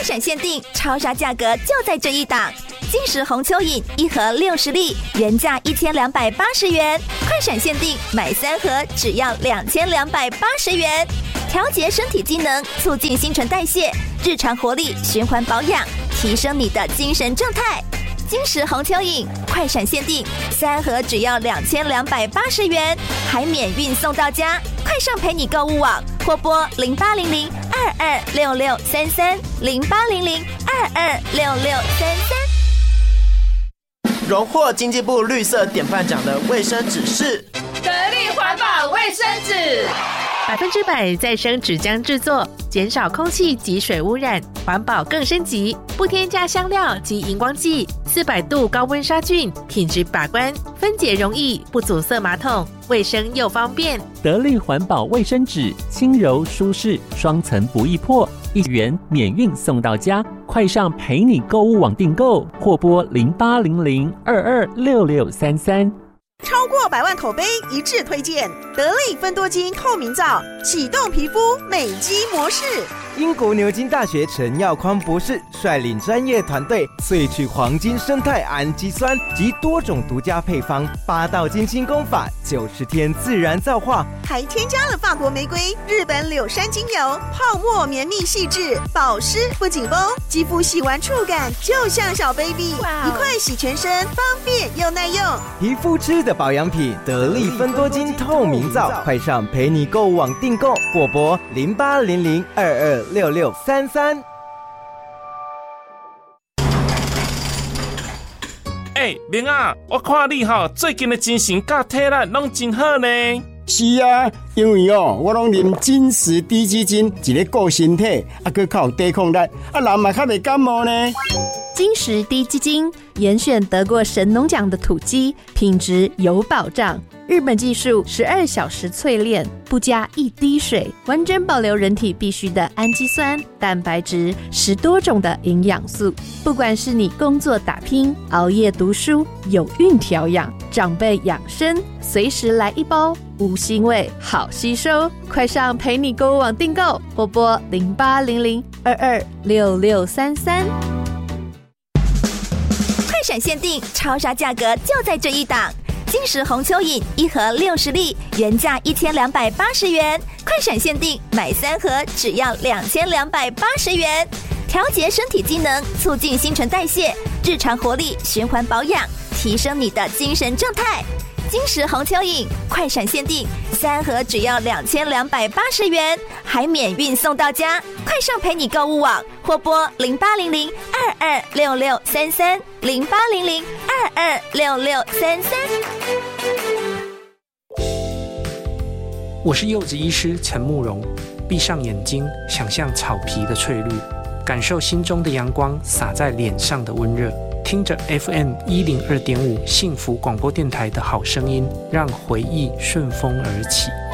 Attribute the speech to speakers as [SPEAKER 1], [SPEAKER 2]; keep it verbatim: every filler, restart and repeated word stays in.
[SPEAKER 1] 闪限定超杀价格就在这一档，金石红蚯蚓一盒六十粒，原价一千两百八十元，快闪限定买三盒只要两千两百八十元。调节身体机能，促进新陈代谢，日常活力，循环保养，提升你的精神状态。金石红蚯蚓快闪限定三盒只要两千两百八十元，还免运送到家。快上陪你购物网或拨零八零零二二六六三三零八零零二二六六三三。
[SPEAKER 2] 荣获经济部绿色典范奖的卫生纸是
[SPEAKER 3] 得力环保卫生纸，
[SPEAKER 4] 百分之百再生纸浆制作，减少空气及水污染，环保更升级，不添加香料及荧光剂，四百度高温杀菌，品质把关，分解容易，不阻塞马桶，卫生又方便。
[SPEAKER 5] 得力环保卫生纸，轻柔舒适，双层不易破，一元免运送到家。快上陪你购物网订购，或拨零八零零二二六六三三。
[SPEAKER 6] 超过百万口碑一致推荐得力芬多精透明皂，启动皮肤美肌模式。
[SPEAKER 7] 英国牛津大学陈耀匡博士率领专业团队萃取黄金生态氨基酸及多种独家配方，八道金清功法，九十天自然皂化，
[SPEAKER 6] 还添加了法国玫瑰、日本柳杉精油，泡沫绵密细致，保湿不紧绷，肌肤洗完触感就像小 baby， 一块洗全身，方便又耐用。
[SPEAKER 7] 皮肤吃的保养品，得力芬多精透明皂，快上陪你购物网订购，或拨零八零零二二六六三三。
[SPEAKER 8] 哎、欸，明啊，我看你吼最近的精神甲体力拢真好呢。
[SPEAKER 9] 是啊，因为哦，我拢啉金石低基金，一个顾身体，啊，佮较有抵抗力，啊，人嘛较袂感冒呢。
[SPEAKER 10] 金石低基金严选得过神农奖的土鸡，品质有保障。日本技术十二小时淬炼，不加一滴水，完整保留人体必需的氨基酸、蛋白质，十多种的营养素。不管是你工作打拼、熬夜读书、有孕调养、长辈养生，随时来一包，无腥味，好吸收。快上陪你购物网订购，或拨零八零零二二六六三三。
[SPEAKER 1] 快闪限定超杀价格就在这一档，金石红蚯蚓一盒六十粒，原价一千两百八十元，快闪限定买三盒只要两千两百八十元。调节身体机能，促进新陈代谢，日常活力，循环保养，提升你的精神状态。金石红蚯蚓快闪限定三盒只要两千两百八十元，还免运送到家。快上陪你购物网或拨零八零零二二六六三三零八零零二二六六三三。
[SPEAKER 11] 我是柚子医师陈慕容，闭上眼睛，想象草皮的翠绿，感受心中的阳光洒在脸上的温热。听着 F M 一零二点五幸福广播电台的好声音，让回忆顺风而起。